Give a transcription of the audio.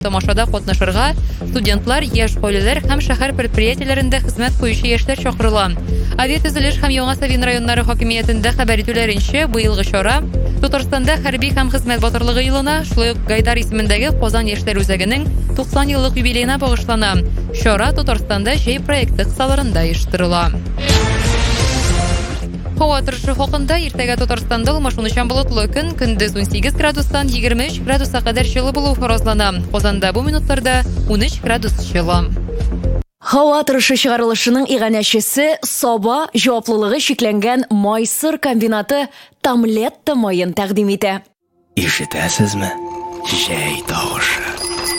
Тамашада катнашырга студентлар, яшь гаиләләр һәм шәһәр предприятиеләрендә хезмәт куючы яшьләр чакырыла. Авиатөзелеш һәм Яңа Савин районнары хакимиятендә хәбәр итүләренчә, быелгы чара Татарстанда хәрби һәм хезмәт батырлыгы елына, шулай ук Гайдар исемендәге Казан яшьләр үзәгенең 90 еллык юбилеена багышлана. Чара Татарстанда җәй проекты кысаларында оештырыла. Һава торышы хакында иртәгә Татарстанда алмашынучан болытлы көн, көндез 18 градустан 23 градуска кадәр җылы булу фаразлана. Казанда бу минутларда 13 градус җылы. Һава торышы чыгарылышының иганәчесе Саба җаваплылыгы шикләнгән Майсыр комбинаты Тамлетта майын тәкъдим итә. Ишетәсезме? Җәй тавышы.